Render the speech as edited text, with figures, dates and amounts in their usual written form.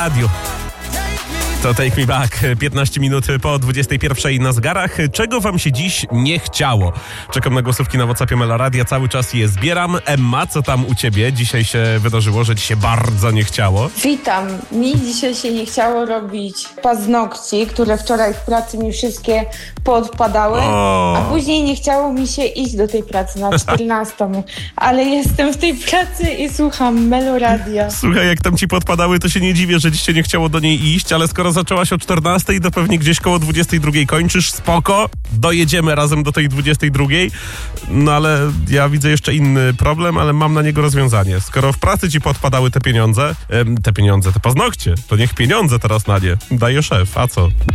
radiu. To Take Me Back, 15 minut po 21 na zegarach. Czego wam się dziś nie chciało? Czekam na głosówki na WhatsAppie Mela Radia, cały czas je zbieram. Emma, co tam u ciebie? Dzisiaj się wydarzyło, że ci się bardzo nie chciało. Witam. Mi dzisiaj się nie chciało robić paznokci, które wczoraj w pracy mi wszystkie poodpadały, a później nie chciało mi się iść do tej pracy na 14, ale jestem w tej pracy i słucham Melo Radia. Słuchaj, jak tam ci podpadały, to się nie dziwię, że ci się nie chciało do niej iść, ale skoro zaczęłaś o 14, to pewnie gdzieś koło 22 kończysz, spoko, dojedziemy razem do tej 22, no ale ja widzę jeszcze inny problem, ale mam na niego rozwiązanie. Skoro w pracy ci podpadały te paznokcie, to niech pieniądze teraz na nie daje szef, a co?